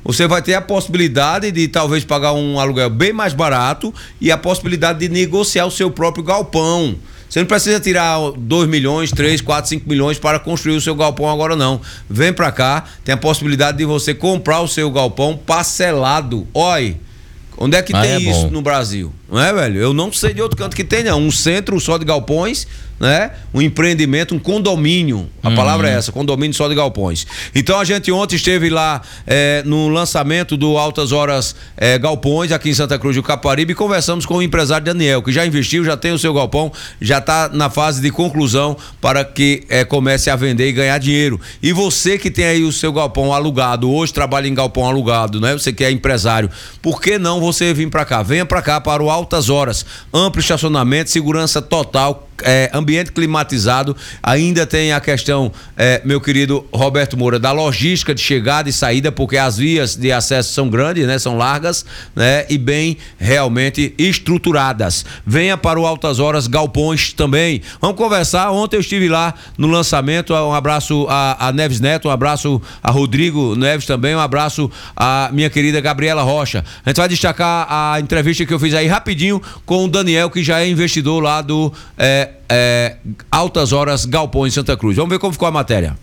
você vai ter a possibilidade de talvez pagar um aluguel bem mais barato e a possibilidade de negociar o seu próprio galpão. Você não precisa tirar 2 milhões, 3, 4, 5 milhões para construir o seu galpão agora não. Vem pra cá, tem a possibilidade de você comprar o seu galpão parcelado. Olha, onde é que tem isso no Brasil? Não é, velho? Eu não sei de outro canto que tem, não. Um centro só de galpões, né? Um empreendimento, um condomínio. A palavra é essa, condomínio só de galpões. Então a gente ontem esteve lá no lançamento do Altas Horas Galpões, aqui em Santa Cruz do Caparibe, e conversamos com o empresário Daniel, que já investiu, já tem o seu galpão, já está na fase de conclusão para que comece a vender e ganhar dinheiro. E você que tem aí o seu galpão alugado, hoje trabalha em galpão alugado, né? Você que é empresário, por que não você vir para cá? Venha para cá para o Altas Horas. Amplo estacionamento, segurança total, ambiente climatizado. Ainda tem a questão, meu querido Roberto Moura, da logística de chegada e saída, porque as vias de acesso são grandes, né? São largas, né? E bem realmente estruturadas. Venha para o Altas Horas Galpões também. Vamos conversar. Ontem eu estive lá no lançamento. Um abraço a Neves Neto, um abraço a Rodrigo Neves também, um abraço a minha querida Gabriela Rocha. A gente vai destacar a entrevista que eu fiz aí rapidinho com o Daniel, que já é investidor lá do Altas Horas Galpões Santa Cruz. Vamos ver como ficou a matéria.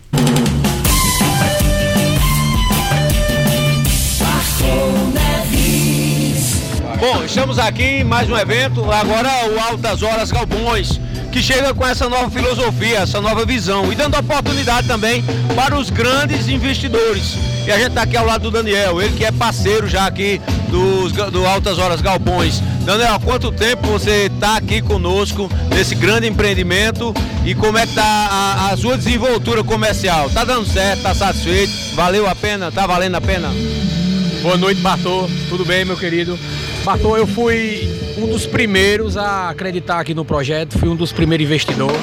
Bom, estamos aqui em mais um evento, agora o Altas Horas Galpões, que chega com essa nova filosofia, essa nova visão e dando oportunidade também para os grandes investidores. E a gente está aqui ao lado do Daniel, ele que é parceiro já aqui do Altas Horas Galpões. Daniel, há quanto tempo você está aqui conosco nesse grande empreendimento e como é que está a sua desenvoltura comercial? Tá dando certo, tá satisfeito? Valeu a pena? Tá valendo a pena? Boa noite, Bartô. Tudo bem, meu querido? Bartô, eu fui um dos primeiros a acreditar aqui no projeto, fui um dos primeiros investidores.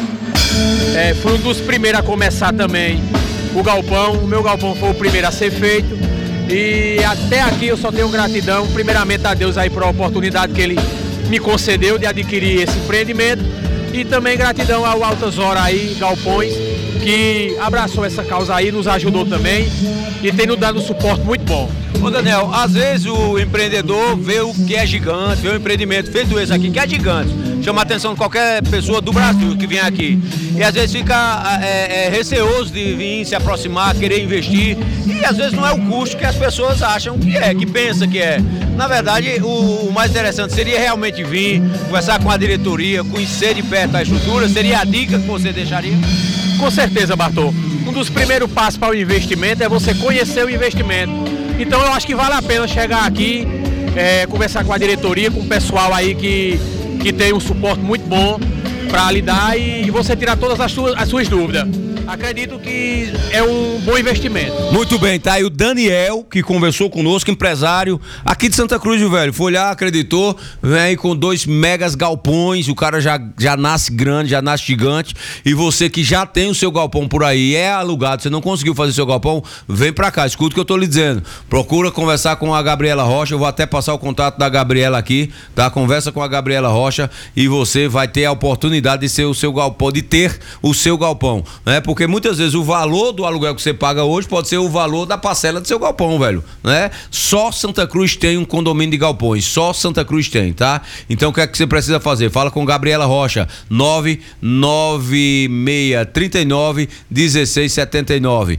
Fui um dos primeiros a começar também o galpão. O meu galpão foi o primeiro a ser feito. E até aqui eu só tenho gratidão, primeiramente a Deus aí por a oportunidade que Ele me concedeu de adquirir esse empreendimento. E também gratidão ao Altas Horas aí, Galpões, que abraçou essa causa aí, nos ajudou também e tem nos dado um suporte muito bom. Ô Daniel, às vezes o empreendedor vê o que é gigante, vê o empreendimento feito esse aqui, que é gigante, chama a atenção de qualquer pessoa do Brasil que vem aqui. E às vezes fica receoso de vir se aproximar, querer investir, e às vezes não é o custo que as pessoas acham que pensa que é. Na verdade, o mais interessante seria realmente vir, conversar com a diretoria, conhecer de perto a estrutura, seria a dica que você deixaria? Com certeza, Bartô. Um dos primeiros passos para o investimento é você conhecer o investimento. Então eu acho que vale a pena chegar aqui, conversar com a diretoria, com o pessoal aí que tem um suporte muito bom para lidar e você tirar todas as suas dúvidas. Acredito que é um bom investimento. Muito bem, tá aí o Daniel, que conversou conosco, empresário aqui de Santa Cruz, velho. Foi lá, acreditou, vem com 2 megas galpões, o cara já nasce grande, já nasce gigante. E você que já tem o seu galpão por aí, é alugado, você não conseguiu fazer seu galpão, vem pra cá, escuta o que eu tô lhe dizendo. Procura conversar com a Gabriela Rocha, eu vou até passar o contato da Gabriela aqui, tá? Conversa com a Gabriela Rocha e você vai ter a oportunidade de ser o seu galpão, de ter o seu galpão, né? Porque muitas vezes o valor do aluguel que você paga hoje pode ser o valor da parcela do seu galpão, velho, né? Só Santa Cruz tem um condomínio de galpões, só Santa Cruz tem, tá? Então o que é que você precisa fazer? Fala com Gabriela Rocha, 99639 1679,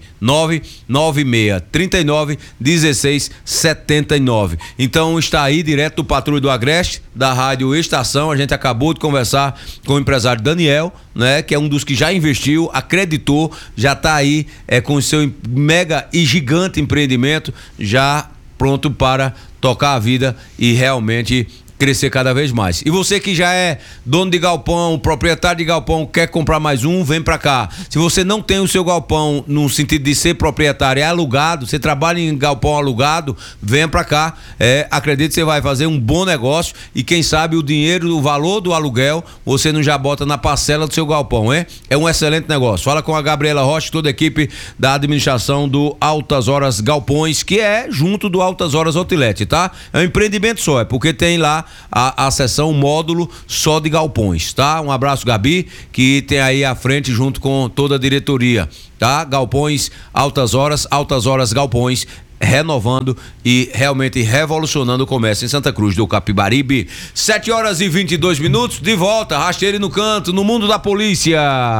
99639 1679. Então está aí direto do Patrulho do Agreste, da Rádio Estação. A gente acabou de conversar com o empresário Daniel, né, que é um dos que já investiu, acreditou, já está aí com o seu mega e gigante empreendimento já pronto para tocar a vida e realmente crescer cada vez mais. E você que já é dono de galpão, proprietário de galpão, quer comprar mais um, vem pra cá. Se você não tem o seu galpão no sentido de ser proprietário, é alugado, você trabalha em galpão alugado, venha pra cá. Acredite que você vai fazer um bom negócio e quem sabe o dinheiro, o valor do aluguel, você não já bota na parcela do seu galpão, é? É um excelente negócio. Fala com a Gabriela Rocha, toda a equipe da administração do Altas Horas Galpões, que é junto do Altas Horas Outlet, tá? É um empreendimento só, porque tem lá a seção, o módulo só de galpões, tá? Um abraço, Gabi, que tem aí à frente junto com toda a diretoria, tá? Galpões, Altas Horas Galpões, renovando e realmente revolucionando o comércio em Santa Cruz do Capibaribe. 7h22, de volta, Rasteira no Canto, no Mundo da Polícia.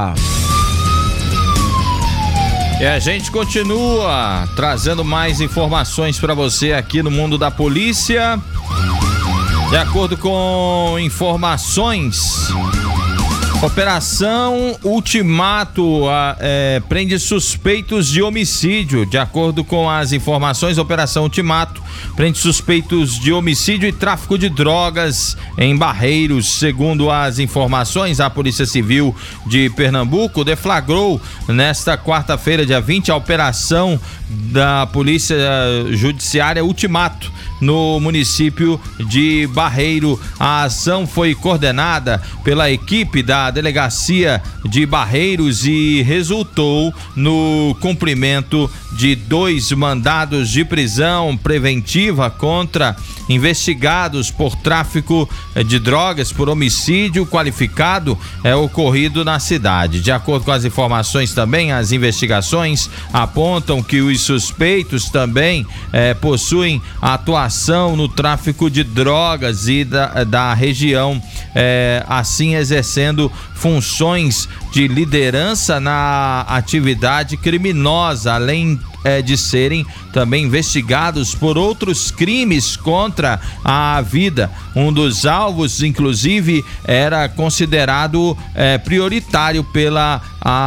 E a gente continua trazendo mais informações para você aqui no Mundo da Polícia. De acordo com informações, Operação Ultimato prende suspeitos de homicídio. De acordo com as informações, Operação Ultimato prende suspeitos de homicídio e tráfico de drogas em Barreiros. Segundo as informações, a Polícia Civil de Pernambuco deflagrou nesta quarta-feira, dia 20, a operação da Polícia Judiciária Ultimato no município de Barreiro. A ação foi coordenada pela equipe da Delegacia de Barreiros e resultou no cumprimento de 2 mandados de prisão preventiva contra investigados por tráfico de drogas por homicídio qualificado ocorrido na cidade. De acordo com as informações também, as investigações apontam que os suspeitos também possuem atuação no tráfico de drogas e da região, assim exercendo funções de liderança na atividade criminosa, além de serem também investigados por outros crimes contra a vida. Um dos alvos, inclusive, era considerado prioritário pela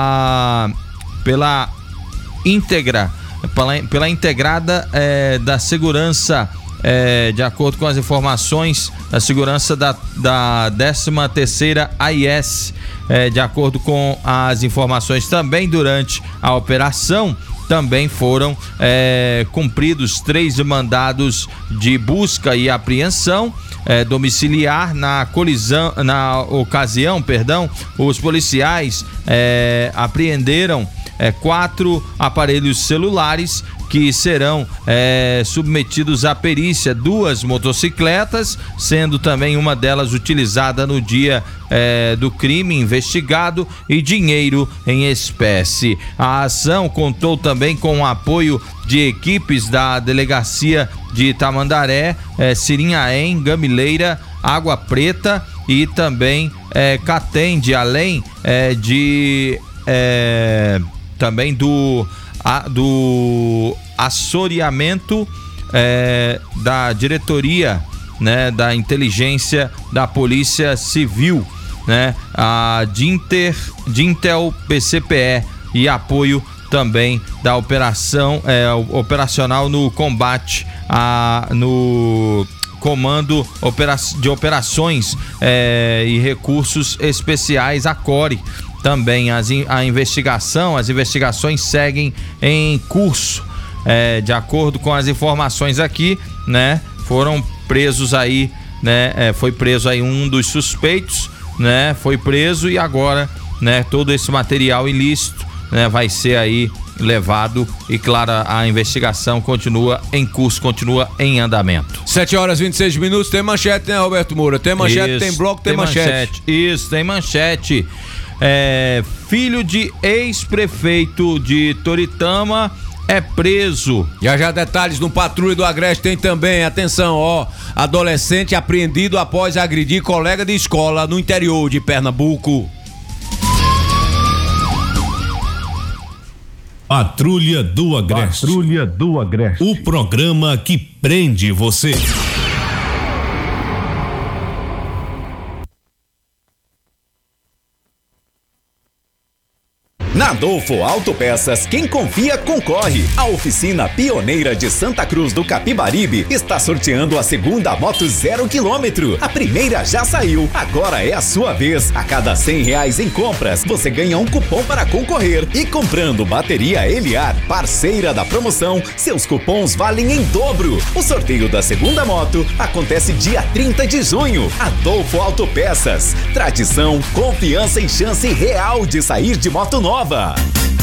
integrada da segurança, de acordo com as informações da segurança da 13ª AIS. De acordo com as informações também, durante a operação também foram cumpridos 3 mandados de busca e apreensão domiciliar. Na ocasião, os policiais apreenderam 4 aparelhos celulares que serão submetidos à perícia, 2 motocicletas, sendo também uma delas utilizada no dia do crime investigado, e dinheiro em espécie. A ação contou também com o apoio de equipes da Delegacia de Tamandaré, Sirinhaém, Gamileira, Água Preta e também Catende, além também do assoreamento da diretoria, né, da inteligência da Polícia Civil, né, a Dintel PCPE, e apoio também da operação operacional no combate no Comando de Operações e Recursos Especiais, a CORE. Também as investigações seguem em curso. De acordo com as informações aqui, né, foram presos aí, né, foi preso aí um dos suspeitos, né, foi preso, e agora, né, todo esse material ilícito, né, vai ser aí levado, e claro, a investigação continua em curso, continua em andamento. 7h26, tem manchete, né, Roberto Moura? Tem manchete, isso, tem bloco, tem manchete. Isso, tem manchete. Filho de ex-prefeito de Toritama é preso. Já detalhes no Patrulha do Agreste tem também, atenção, adolescente apreendido após agredir colega de escola no interior de Pernambuco. Patrulha do Agreste. Patrulha do Agreste. O programa que prende você. Na Adolfo Autopeças, quem confia concorre. A oficina pioneira de Santa Cruz do Capibaribe está sorteando a segunda moto 0 km. A primeira já saiu, agora é a sua vez. A cada R$100 em compras, você ganha um cupom para concorrer. E comprando bateria Eliar, parceira da promoção, seus cupons valem em dobro. O sorteio da segunda moto acontece dia 30 de junho. Adolfo Autopeças, tradição, confiança e chance real de sair de moto nova.